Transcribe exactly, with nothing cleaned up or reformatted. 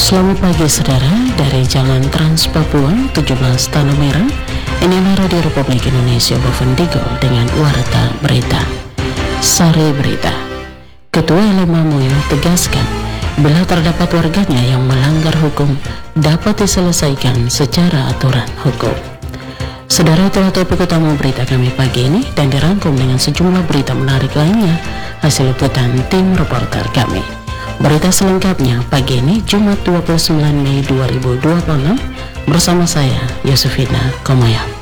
Selamat pagi saudara, dari Jalan Trans Papua tujuh belas Tanah Merah. Inilah Radio Republik Indonesia Bovendigul dengan Warta Berita. Sari Berita. Ketua L M A M U I tegaskan, bila terdapat warganya yang melanggar hukum dapat diselesaikan secara aturan hukum. Saudara, itulah topik utama berita kami pagi ini dan dirangkum dengan sejumlah berita menarik lainnya hasil liputan tim reporter kami. Berita selengkapnya pagi ini Jumat dua puluh sembilan Mei dua ribu dua puluh enam bersama saya Yosefina Komayang.